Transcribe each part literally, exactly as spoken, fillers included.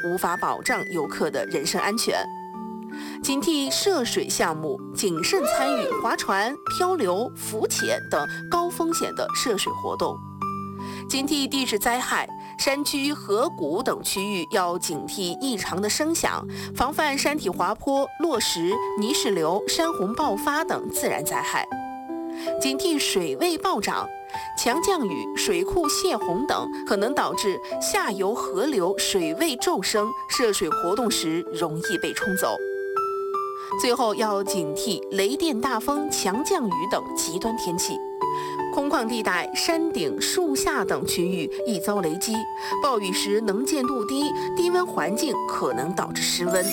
无法保障游客的人身安全。警惕涉水项目，谨慎参与划船、漂流、浮潜等高风险的涉水活动。警惕地质灾害，山区、河谷等区域要警惕异常的声响，防范山体滑坡、落石、泥石流、山洪爆发等自然灾害。警惕水位暴涨，强降雨、水库泄洪等可能导致下游河流水位骤升，涉水活动时容易被冲走。最后要警惕雷电、大风、强降雨等极端天气。空旷地带、山顶、树下等区域易遭雷击，暴雨时能见度低，低温环境可能导致失温。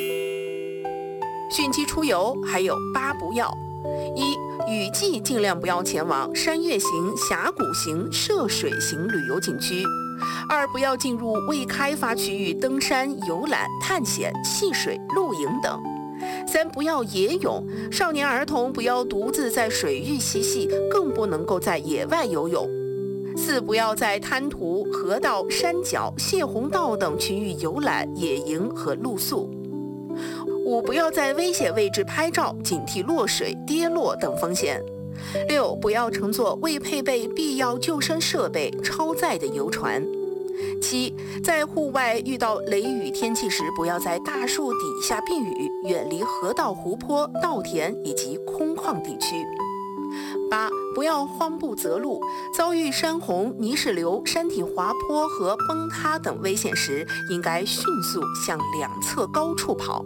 汛期出游还有八不要：一、雨季尽量不要前往山岳型、峡谷型、涉水型旅游景区；二、不要进入未开发区域登山、游览、探险、戏水、露营等；三、不要野泳，少年儿童不要独自在水域嬉戏，更不能够在野外游泳；四、不要在滩涂、河道、山脚、泄洪道等区域游览、野营和露宿；五、不要在危险位置拍照，警惕落水、跌落等风险；六、不要乘坐未配备必要救生设备、超载的游船；七、在户外遇到雷雨天气时，不要在大树底下避雨，远离河道、湖泊、稻田以及空旷地区；八、不要慌不择路，遭遇山洪、泥石流、山体滑坡和崩塌等危险时，应该迅速向两侧高处跑。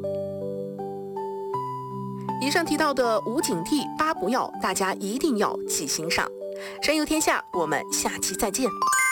以上提到的五警惕、八不要，大家一定要记心上。山游天下，我们下期再见。